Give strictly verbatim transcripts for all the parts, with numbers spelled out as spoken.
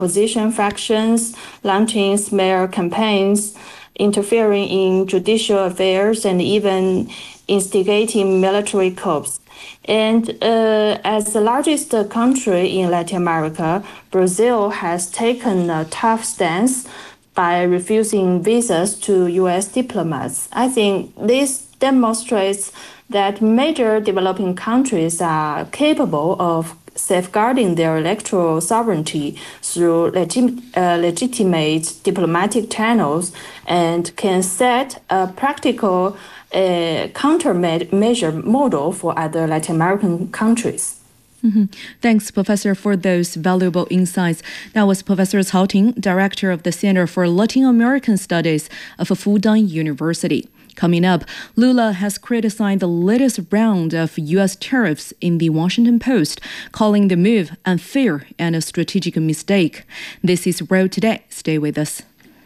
opposition factions, launching smear campaigns, interfering in judicial affairs, and even instigating military coups. And uh, as the largest country in Latin America, Brazil has taken a tough stance by refusing visas to U S diplomats. I think this demonstrates that major developing countries are capable of safeguarding their electoral sovereignty through legit, uh, legitimate diplomatic channels and can set a practical uh, countermeasure model for other Latin American countries. Mm-hmm. Thanks, Professor, for those valuable insights. That was Professor Cao Ting, Director of the Center for Latin American Studies of Fudan University. Coming up, Lula has criticized the latest round of U S tariffs in the Washington Post, calling the move unfair and a strategic mistake. This is World Today. Stay with us.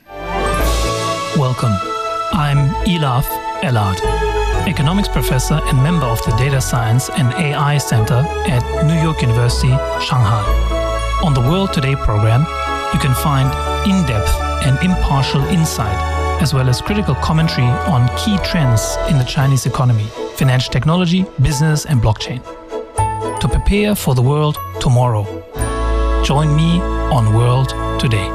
Welcome. I'm Elaf Elad, economics professor and member of the Data Science and A I Center at New York University, Shanghai. On the World Today program, you can find in-depth and impartial insight, as well as critical commentary on key trends in the Chinese economy, financial technology, business, and blockchain. To prepare for the world tomorrow, join me on World Today.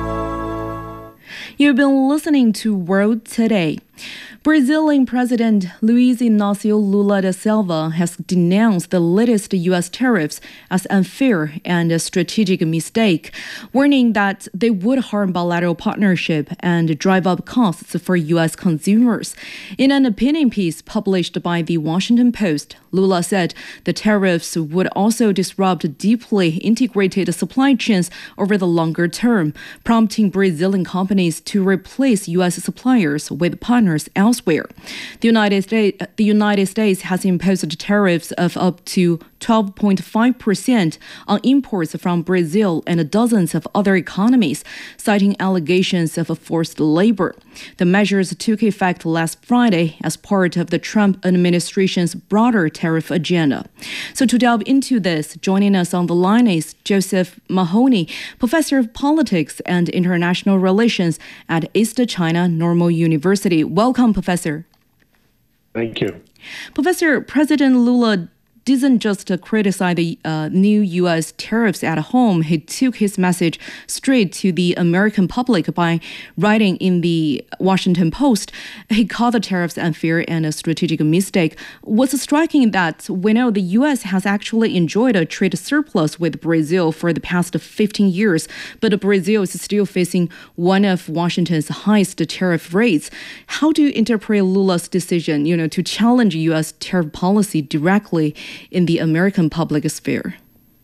You've been listening to World Today. Brazilian President Luiz Inácio Lula da Silva has denounced the latest U S tariffs as unfair and a strategic mistake, warning that they would harm bilateral partnership and drive up costs for U S consumers. In an opinion piece published by the Washington Post, Lula said the tariffs would also disrupt deeply integrated supply chains over the longer term, prompting Brazilian companies to replace U S suppliers with partners elsewhere. The United States, the United States has imposed tariffs of up to twelve point five percent on imports from Brazil and dozens of other economies, citing allegations of forced labor. The measures took effect last Friday as part of the Trump administration's broader tariff agenda. So to delve into this, joining us on the line is Joseph Mahoney, professor of politics and international relations at East China Normal University. Welcome, Professor. Thank you. Professor, President Lula didn't just uh, criticize the uh, new U S tariffs at home. He took his message straight to the American public by writing in the Washington Post. He called the tariffs unfair and a strategic mistake. What's striking that we know the U S has actually enjoyed a trade surplus with Brazil for the past fifteen years, but Brazil is still facing one of Washington's highest tariff rates. How do you interpret Lula's decision, you know, to challenge U S tariff policy directly in the American public sphere?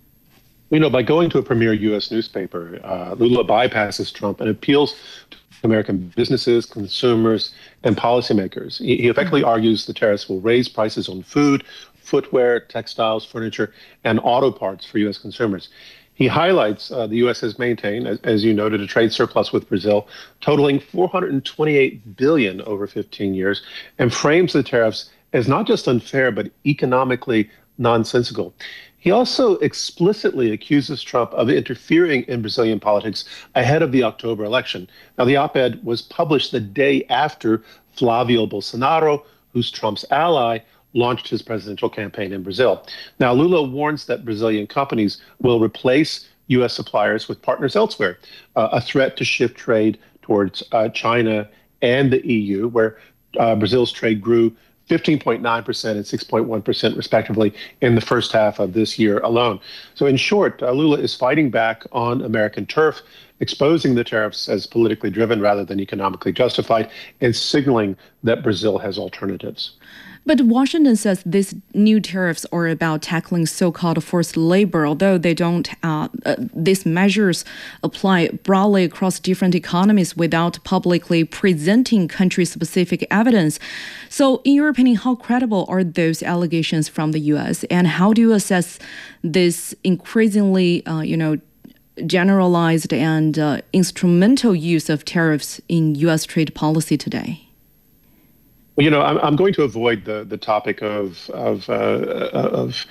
You know, by going to a premier U S newspaper, uh, Lula bypasses Trump and appeals to American businesses, consumers, and policymakers. He, he effectively argues the tariffs will raise prices on food, footwear, textiles, furniture, and auto parts for U S consumers. He highlights uh, the U S has maintained, as, as you noted, a trade surplus with Brazil totaling four hundred twenty-eight billion dollars over fifteen years, and frames the tariffs as not just unfair, but economically nonsensical. He also explicitly accuses Trump of interfering in Brazilian politics ahead of the October election. Now, the op-ed was published the day after Flávio Bolsonaro, who's Trump's ally, launched his presidential campaign in Brazil. Now, Lula warns that Brazilian companies will replace U S suppliers with partners elsewhere, uh, a threat to shift trade towards uh, China and the E U, where uh, Brazil's trade grew fifteen point nine percent and six point one percent respectively in the first half of this year alone. So in short, uh, Lula is fighting back on American turf, exposing the tariffs as politically driven rather than economically justified, and signaling that Brazil has alternatives. But Washington says these new tariffs are about tackling so-called forced labor, although they don't. Uh, uh, these measures apply broadly across different economies without publicly presenting country-specific evidence. So, in your opinion, how credible are those allegations from the U S, and how do you assess this increasingly, uh, you know, generalized and uh, instrumental use of tariffs in U S trade policy today? Well, you know, I'm, I'm going to avoid the, the topic of of, uh, of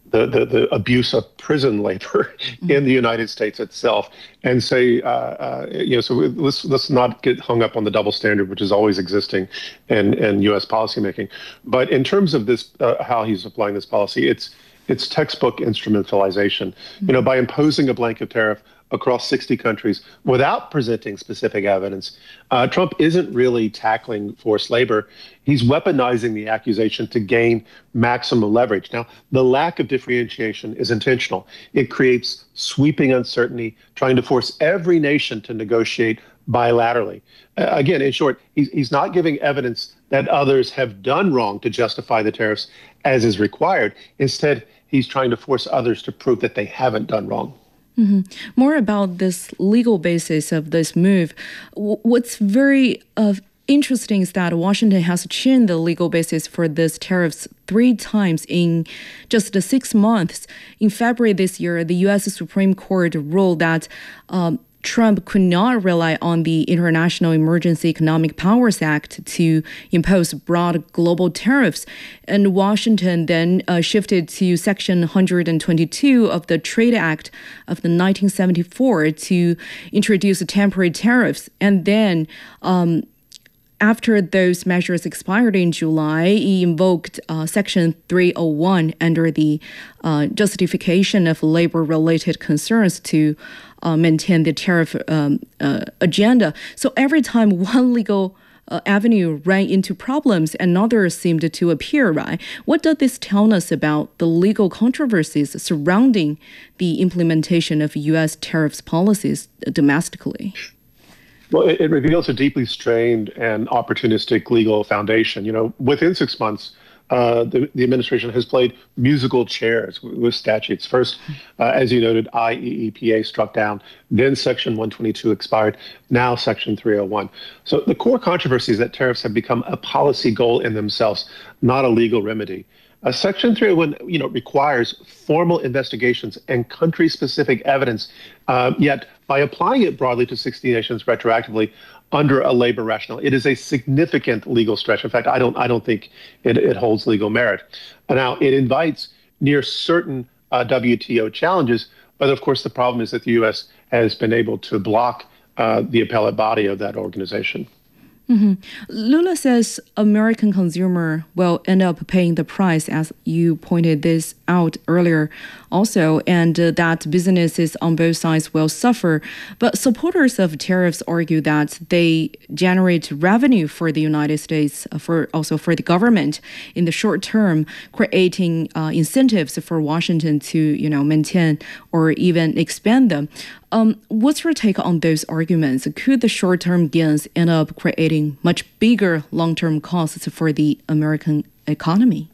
the, the, the abuse of prison labor mm-hmm. in the United States itself, and say, uh, uh, you know, so let's let's not get hung up on the double standard, which is always existing in, in U S policymaking. But in terms of this, uh, how he's applying this policy, it's it's textbook instrumentalization. Mm-hmm. You know, by imposing a blanket tariff across sixty countries without presenting specific evidence, uh, Trump isn't really tackling forced labor. He's weaponizing the accusation to gain maximum leverage. Now, the lack of differentiation is intentional. It creates sweeping uncertainty, trying to force every nation to negotiate bilaterally. Uh, again, in short, he's, he's not giving evidence that others have done wrong to justify the tariffs as is required. Instead, he's trying to force others to prove that they haven't done wrong. Mm-hmm. More about this legal basis of this move. W- what's very uh, interesting is that Washington has changed the legal basis for this tariffs three times in just the six months. In February this year, the U S Supreme Court ruled that um, Trump could not rely on the International Emergency Economic Powers Act to impose broad global tariffs. And Washington then uh, shifted to Section one hundred twenty-two of the Trade Act of the nineteen seventy-four to introduce temporary tariffs. And then um, after those measures expired in July, he invoked uh, Section three oh one under the uh, justification of labor-related concerns to uh, maintain the tariff um, uh, agenda. So every time one legal uh, avenue ran into problems, another seemed to appear, right? What does this tell us about the legal controversies surrounding the implementation of U S tariffs policies domestically? Well, it, it reveals a deeply strained and opportunistic legal foundation. You know, within six months, uh, the, the administration has played musical chairs with, with statutes. First, uh, as you noted, I E E P A struck down, then Section one twenty-two expired, now Section three oh one. So the core controversy is that tariffs have become a policy goal in themselves, not a legal remedy. Uh, Section three oh one, you know, requires formal investigations and country-specific evidence. Uh, yet, by applying it broadly to sixty nations retroactively under a labor rationale, it is a significant legal stretch. In fact, I don't, I don't think it, it holds legal merit. And now, it invites near certain uh, W T O challenges, but of course, the problem is that the U S has been able to block uh, the appellate body of that organization. Mm-hmm. Lula says American consumer will end up paying the price, as you pointed this out earlier also, and uh, that businesses on both sides will suffer. But supporters of tariffs argue that they generate revenue for the United States, uh, for also for the government in the short term, creating uh, incentives for Washington to, you know, maintain or even expand them. Um, what's your take on those arguments? Could the short-term gains end up creating much bigger long-term costs for the American economy?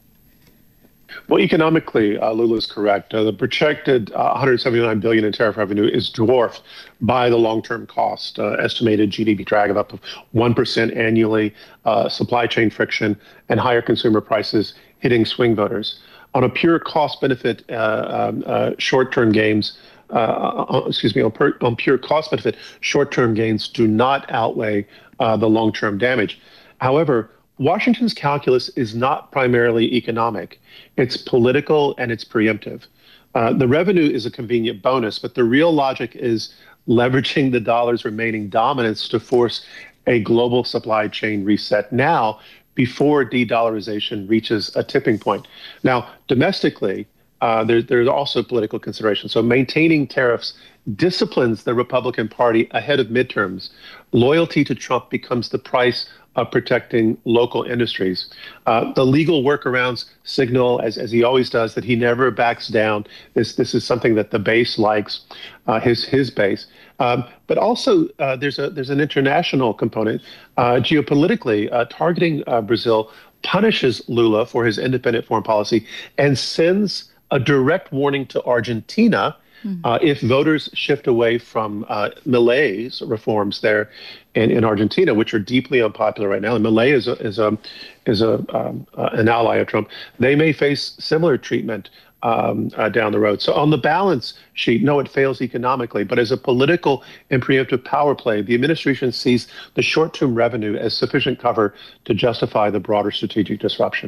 Well, economically, uh, Lula is correct. Uh, the projected uh, one hundred seventy-nine billion dollars in tariff revenue is dwarfed by the long-term cost, uh, estimated G D P drag of up to one percent annually, uh, supply chain friction, and higher consumer prices hitting swing voters. On a pure cost-benefit, uh, um, uh, short-term gains, Uh, excuse me, on, per, on pure cost benefit, short-term gains do not outweigh uh, the long-term damage. However, Washington's calculus is not primarily economic. It's political and it's preemptive. Uh, the revenue is a convenient bonus, but the real logic is leveraging the dollar's remaining dominance to force a global supply chain reset now before de-dollarization reaches a tipping point. Now, domestically, Uh, there, there's also political consideration. So maintaining tariffs disciplines the Republican Party ahead of midterms. Loyalty to Trump becomes the price of protecting local industries. Uh, the legal workarounds signal, as, as he always does, that he never backs down. This this is something that the base likes, uh, his his base. Um, but also, uh, there's a there's an international component. Uh, geopolitically, uh, targeting uh, Brazil punishes Lula for his independent foreign policy and sends a direct warning to Argentina mm. uh, if voters shift away from uh, Milei's reforms there in, in Argentina, which are deeply unpopular right now. And Milei is a, is a is a um, uh, an ally of Trump. They may face similar treatment um, uh, down the road. So on the balance sheet, no, it fails economically, but as a political and preemptive power play, the administration sees the short-term revenue as sufficient cover to justify the broader strategic disruption.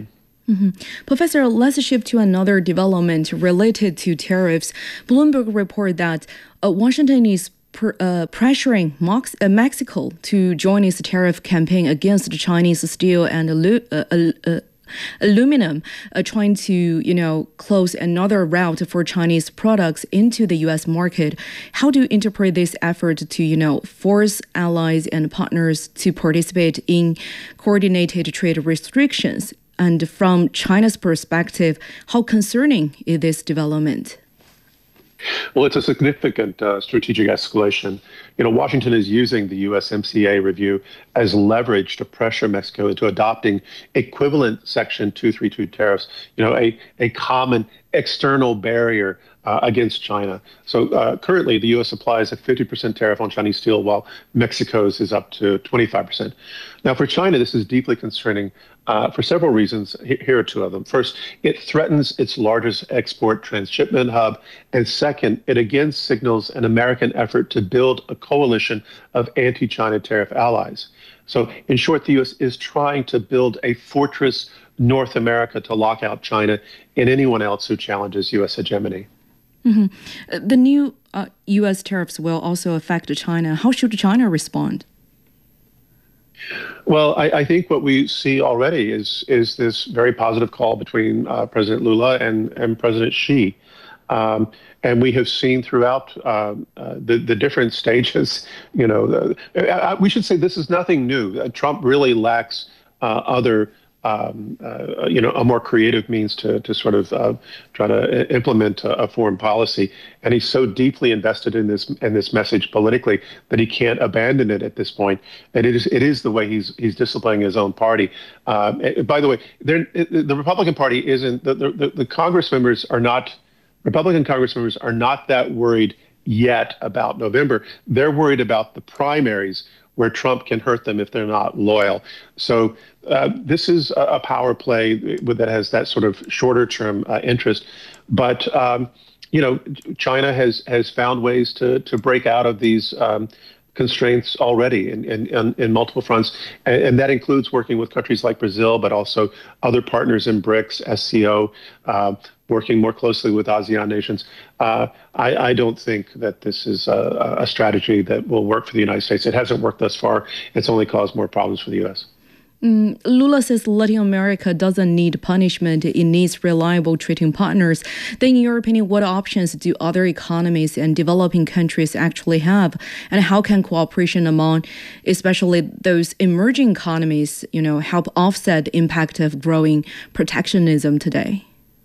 Mm-hmm. Professor, let's shift to another development related to tariffs. Bloomberg report that uh, Washington is pr- uh, pressuring Mox- uh, Mexico to join its tariff campaign against Chinese steel and alu- uh, uh, aluminum, uh, trying to, you know, close another route for Chinese products into the U S market. How do you interpret this effort to, you know, force allies and partners to participate in coordinated trade restrictions? And from China's perspective, how concerning is this development? Well, it's a significant uh, strategic escalation. You know, Washington is using the U S M C A review as leverage to pressure Mexico into adopting equivalent Section two thirty-two tariffs, you know, a, a common external barrier uh, against China. So uh, currently, the U S applies a fifty percent tariff on Chinese steel, while Mexico's is up to twenty-five percent. Now, for China, this is deeply concerning uh, for several reasons. Here are two of them. First, it threatens its largest export transshipment hub. And second, it again signals an American effort to build a coalition of anti-China tariff allies. So in short, the U S is trying to build a fortress North America to lock out China and anyone else who challenges U S hegemony. Mm-hmm. The new uh, U S tariffs will also affect China. How should China respond? Well, I, I think what we see already is is this very positive call between uh, President Lula and, and President Xi. Um, and we have seen throughout uh, uh, the, the different stages, you know, uh, we should say this is nothing new. Uh, Trump really lacks uh, other, um, uh, you know, a more creative means to, to sort of uh, try to implement a, a foreign policy. And he's so deeply invested in this in this message politically that he can't abandon it at this point. And it is it is the way he's he's disciplining his own party. Um, by the way, the Republican Party isn't, the, the, the Congress members are not, Republican Congress members are not that worried yet about November. They're worried about the primaries, where Trump can hurt them if they're not loyal. So uh, this is a, a power play that has that sort of shorter term uh, interest. But, um, you know, China has has found ways to to break out of these um, constraints already in, in, in, in multiple fronts. And, and that includes working with countries like Brazil, but also other partners in BRICS, S C O, uh, working more closely with ASEAN nations. Uh, I, I don't think that this is a, a strategy that will work for the United States. It hasn't worked thus far. It's only caused more problems for the U S. Mm, Lula says Latin America doesn't need punishment. It needs reliable trading partners. Then, in your opinion, what options do other economies and developing countries actually have? And how can cooperation among, especially those emerging economies, you know, help offset the impact of growing protectionism today?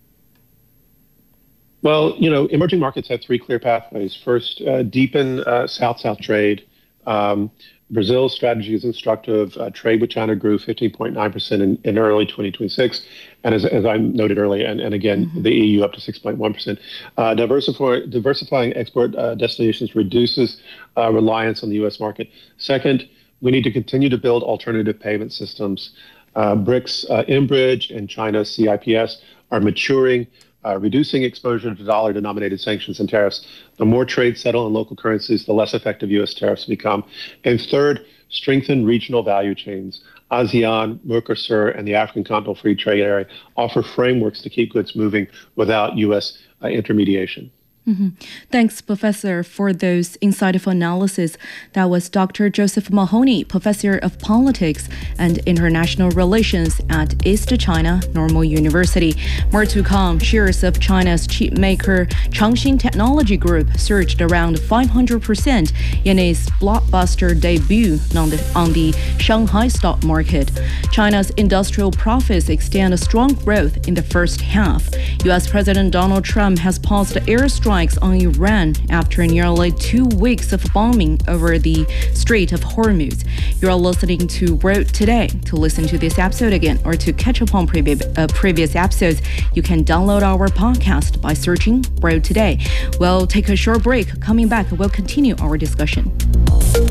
Well, you know, emerging markets have three clear pathways. First, uh, deepen uh, South-South trade. Um, Brazil's strategy is instructive. Uh, trade with China grew fifteen point nine percent in, in early twenty twenty-six. And as, as I noted earlier, and, and again, mm-hmm. the E U up to six point one percent. Uh, diversify, diversifying export uh, destinations reduces uh, reliance on the U S market. Second, we need to continue to build alternative payment systems. Uh, BRICS, uh, Enbridge, and China's C I P S are maturing. Uh, reducing exposure to dollar-denominated sanctions and tariffs. The more trade settle in local currencies, the less effective U S tariffs become. And third, strengthen regional value chains. ASEAN, Mercosur, and the African Continental Free Trade Area offer frameworks to keep goods moving without U S uh, intermediation. Mm-hmm. Thanks, Professor, for those insightful analysis. That was Doctor Joseph Mahoney, Professor of Politics and International Relations at East China Normal University. More to come. Shares of China's chip maker Changxin Technology Group surged around five hundred percent in its blockbuster debut on the, on the Shanghai stock market. China's industrial profits extend a strong growth in the first half. U S President Donald Trump has paused airstrikes on Iran after nearly two weeks of bombing over the Strait of Hormuz. You are listening to World Today. To listen to this episode again or to catch up on previous, uh, previous episodes, you can download our podcast by searching World Today. We'll take a short break. Coming back, we'll continue our discussion.